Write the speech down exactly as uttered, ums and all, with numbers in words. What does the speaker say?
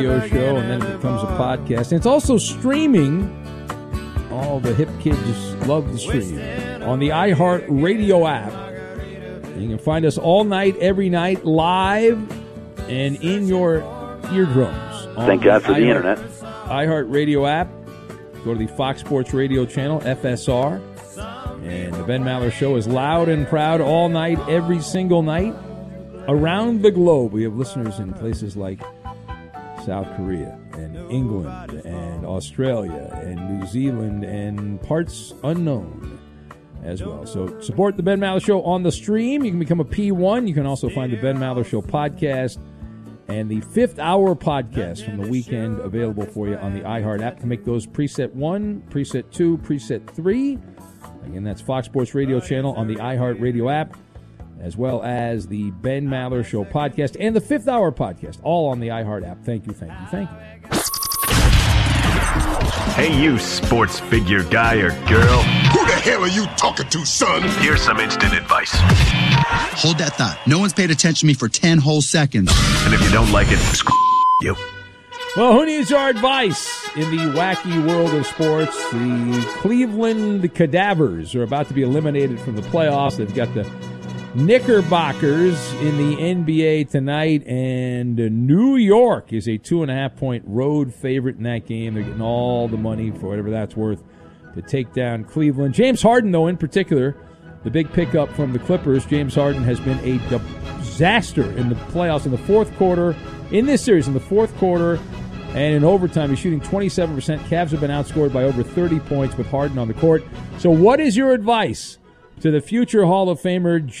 Show, and then it becomes a podcast. And it's also streaming. All the hip kids love the stream on the iHeart Radio app. You can find us all night, every night, live and in your eardrums. Thank God for the internet. iHeart Radio app. Go to the Fox Sports Radio channel, F S R. And the Ben Maller Show is loud and proud all night, every single night, around the globe. We have listeners in places like South Korea and England and Australia and New Zealand and parts unknown as well. So support the Ben Maller Show on the stream. You can become a P one. You can also find the Ben Maller Show podcast and the fifth hour podcast from the weekend available for you on the iHeart app. To make those preset one, preset two, preset three. Again, that's Fox Sports Radio channel on the iHeart Radio app, as well as the Ben Maller Show podcast and the Fifth Hour podcast, all on the iHeart app. Thank you, thank you, thank you. Hey, you sports figure guy or girl. Who the hell are you talking to, son? Here's some instant advice. Hold that thought. No one's paid attention to me for ten whole seconds. And if you don't like it, screw you. Well, who needs our advice in the wacky world of sports? The Cleveland Cadavers are about to be eliminated from the playoffs. They've got the Knickerbockers in the N B A tonight, and New York is a two and a half point road favorite in that game. They're getting all the money for whatever that's worth to take down Cleveland. James Harden, though, in particular, the big pickup from the Clippers. James Harden has been a disaster in the playoffs in the fourth quarter, in this series, in the fourth quarter, and in overtime. He's shooting twenty-seven percent. Cavs have been outscored by over thirty points with Harden on the court. So what is your advice to the future Hall of Famer